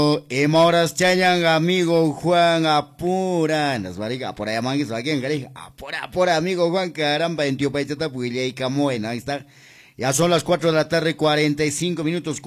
Emoras chayan amigo Juan apura, nos marica, apura ya manguis aquí apura amigo Juan, caramba, en tío Paiteta Puilla y Camoen, ahí está. Ya son las 4 de la tarde, 45 minutos,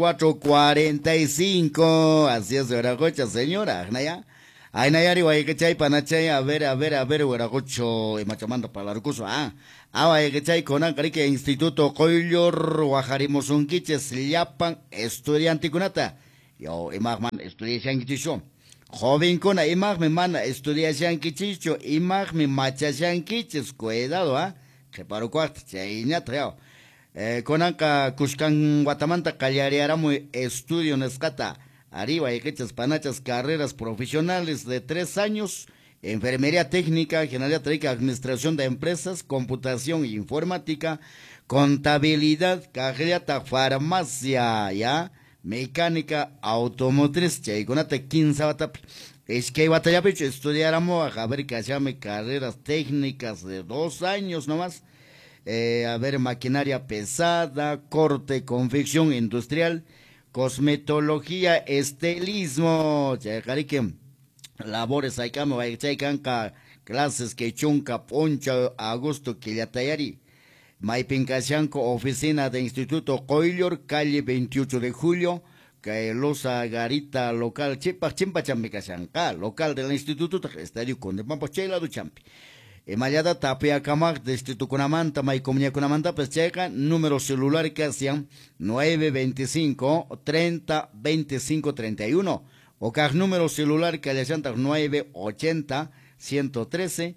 4:45, así es, Veragocha, señora, Naya. Ay, Nayari, guay, que chay, panachay, a ver, Veragocho, y machamando para el recurso, guay, que chay, con Ancarique, Instituto Coillor, Guajarimo Sunquiches, Liapan, estudiante kunata. Yo, imagman, estudié Shankichicho. Joven con imagme mana, estudié Shankichicho, imagme macha Shankiches, cuidado, que paro cuarto, chayña treo. Conanca Cuscan Guatamanta Callariaramo estudio Nescata arriba y quechas panachas carreras profesionales de 3 años, enfermería técnica, ingeniería técnica, administración de empresas, computación e informática, contabilidad, carrera, farmacia, ya, mecánica, automotriz, chayconate 15 batap. Es que batalla pecho estudiáramos a ver que llame carreras técnicas de 2 años nomás. A ver, maquinaria pesada, corte, confección industrial, cosmetología, estilismo, que labores aikamo, chaycanca, clases que chunca, poncha, agosto, quillatayari, Maipincachanco, oficina de Instituto Coillor, calle 28 de julio, Losa Garita, local, Chimpa Champicachanca, local del Instituto, Estadio Conde Pampochela du Champi. Mayada Tapia Camarg, Distrito Cunamanta, Maicomuña Cunamanta, pues checa, número celular que hacían 925 30 25 31. O car número celular que le hacían 980 113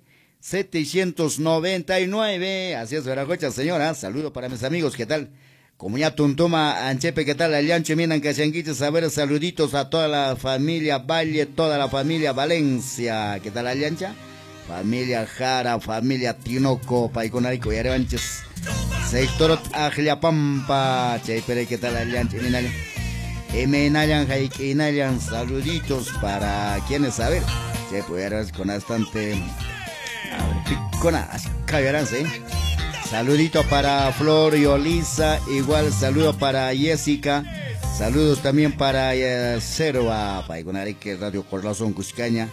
799. Así es, Veragocha, señora. Saludo para mis amigos, ¿qué tal? Comunidad Tuntuma, Anchepe, ¿qué tal? Aliancho, Minan, Cachanquiches, a ver, saluditos a toda la familia Valle, toda la familia Valencia. ¿Qué tal, Aliancha? Familia Jara, familia Tinoco, Paiconarico y Arevanches. Sector Ajliapampa, Chaypere, ¿qué tal, Aliancha? Emenayan, Jaikinayan, saluditos para quienes, a ver, Chaypere, con bastante. A ver, con caberance. Saludito para Flor y Olisa, igual saludo para Jessica, saludos también para Cerva, Paiconarique, Radio Corazón Cuscaña.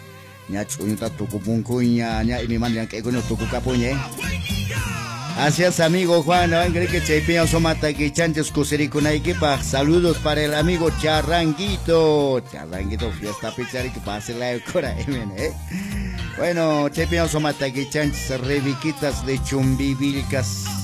Así es, amigo Juan, saludos para el amigo Charranguito, fiesta pichari que pase la cora, bueno, Chepian Somata Guichanches, Reviquitas de Chumbivilcas.